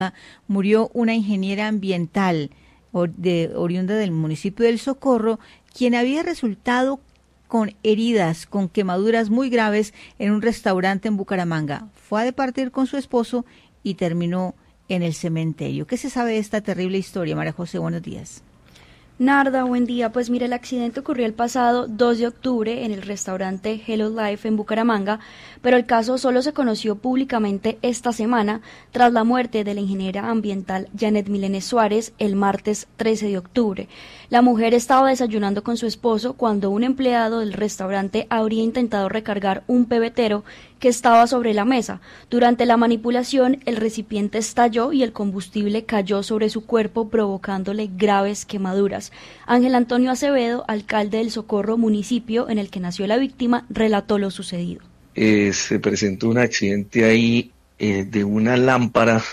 murió una ingeniera ambiental oriunda del municipio del Socorro, quien había resultado con heridas, con quemaduras muy graves en un restaurante en Bucaramanga. Fue a departir con su esposo y terminó en el cementerio. ¿Qué se sabe de esta terrible historia, María José? Buenos días. Narda, buen día. Pues mire, el accidente ocurrió el pasado 2 de octubre en el restaurante Hello Life en Bucaramanga, pero el caso solo se conoció públicamente esta semana tras la muerte de la ingeniera ambiental Janet Milene Suárez el martes 13 de octubre. La mujer estaba desayunando con su esposo cuando un empleado del restaurante habría intentado recargar un pebetero que estaba sobre la mesa. Durante la manipulación, el recipiente estalló y el combustible cayó sobre su cuerpo, provocándole graves quemaduras. Ángel Antonio Acevedo, alcalde del Socorro, municipio en el que nació la víctima, relató lo sucedido. Se presentó un accidente ahí de una lámpara,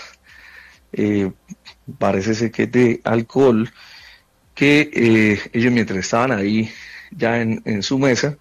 parece ser que es de alcohol, que ellos mientras estaban ahí ya en su mesa,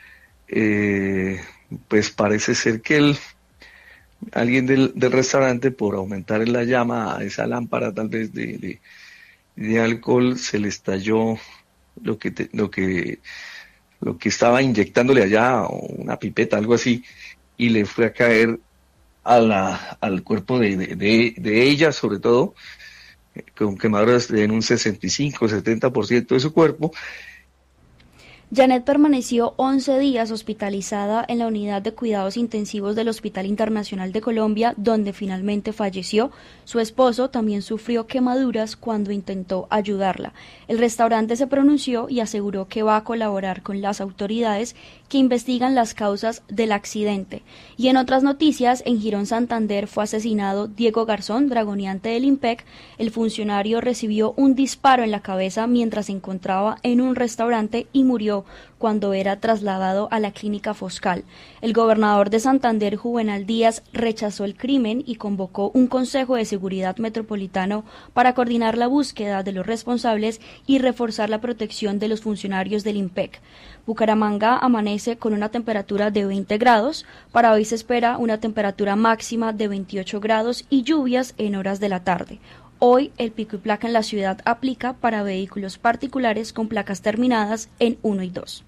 pues parece ser que alguien del restaurante, por aumentar la llama a esa lámpara tal vez de alcohol, se le estalló lo que estaba inyectándole allá, o una pipeta, algo así, y le fue a caer al cuerpo de ella, sobre todo, con quemaduras en un 65-70% de su cuerpo. Janet permaneció 11 días hospitalizada en la unidad de cuidados intensivos del Hospital Internacional de Colombia, donde finalmente falleció. Su esposo también sufrió quemaduras cuando intentó ayudarla. El restaurante se pronunció y aseguró que va a colaborar con las autoridades que investigan las causas del accidente. Y en otras noticias, en Girón, Santander, fue asesinado Diego Garzón, dragoneante del IMPEC. El funcionario recibió un disparo en la cabeza mientras se encontraba en un restaurante y murió cuando era trasladado a la clínica Foscal. El gobernador de Santander, Juvenal Díaz, rechazó el crimen y convocó un Consejo de Seguridad Metropolitano para coordinar la búsqueda de los responsables y reforzar la protección de los funcionarios del IMPEC. Bucaramanga amanece con una temperatura de 20 grados. Para hoy se espera una temperatura máxima de 28 grados y lluvias en horas de la tarde. Hoy el pico y placa en la ciudad aplica para vehículos particulares con placas terminadas en 1 y 2.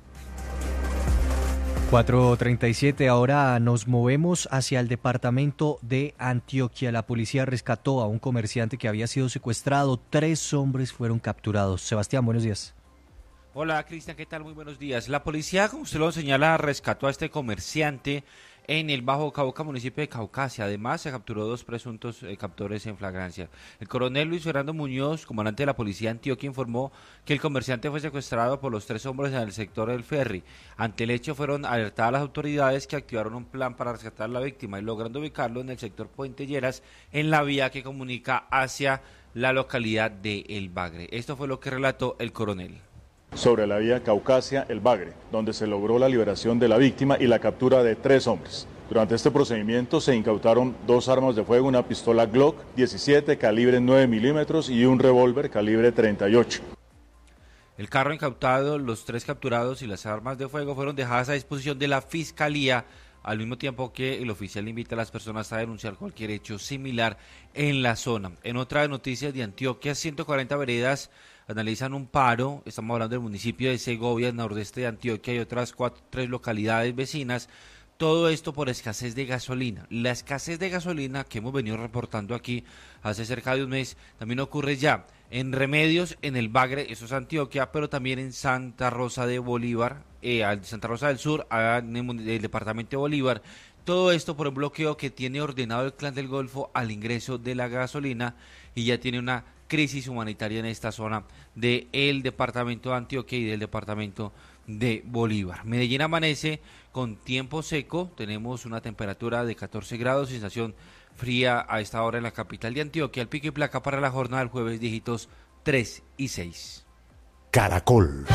4:37, ahora nos movemos hacia el departamento de Antioquia. La policía rescató a un comerciante que había sido secuestrado. 3 hombres fueron capturados. Sebastián, buenos días. Hola, Cristian, ¿qué tal? Muy buenos días. La policía, como usted lo señala, rescató a este comerciante en el Bajo Cauca, municipio de Caucasia. Además, se capturó 2 presuntos captores en flagrancia. El coronel Luis Fernando Muñoz, comandante de la policía de Antioquia, informó que el comerciante fue secuestrado por los 3 hombres en el sector del ferry. Ante el hecho, fueron alertadas las autoridades, que activaron un plan para rescatar a la víctima y logrando ubicarlo en el sector Puente Lleras, en la vía que comunica hacia la localidad de El Bagre. Esto fue lo que relató el coronel. Sobre la vía Caucasia-El Bagre, donde se logró la liberación de la víctima y la captura de 3 hombres. Durante este procedimiento se incautaron 2 armas de fuego, una pistola Glock 17 calibre 9 milímetros y un revólver calibre 38. El carro incautado, los 3 capturados y las armas de fuego fueron dejadas a disposición de la Fiscalía, al mismo tiempo que el oficial invita a las personas a denunciar cualquier hecho similar en la zona. En otras noticias de Antioquia, 140 veredas analizan un paro. Estamos hablando del municipio de Segovia, nordeste de Antioquia, y otras 3 localidades vecinas. Todo esto por escasez de gasolina. La escasez de gasolina que hemos venido reportando aquí hace cerca de un mes también ocurre ya en Remedios, en El Bagre, eso es Antioquia, pero también en Santa Rosa de Bolívar, Santa Rosa del Sur, en el departamento de Bolívar. Todo esto por el bloqueo que tiene ordenado el Clan del Golfo al ingreso de la gasolina, y ya tiene una crisis humanitaria en esta zona del departamento de Antioquia y del departamento de Bolívar. Medellín amanece con tiempo seco, tenemos una temperatura de 14 grados, sensación fría a esta hora en la capital de Antioquia. El pico y placa para la jornada del jueves, dígitos 3 y 6. Caracol,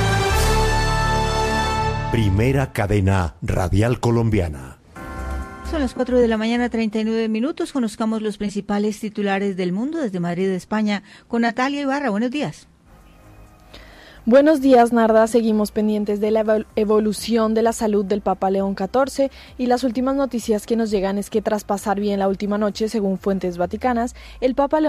primera cadena radial colombiana. Son las 4 de la mañana, 39 minutos. Conozcamos los principales titulares del mundo desde Madrid, España, con Natalia Ibarra. Buenos días. Buenos días, Narda. Seguimos pendientes de la evolución de la salud del Papa León XIV y las últimas noticias que nos llegan es que tras pasar bien la última noche, según fuentes vaticanas, el Papa León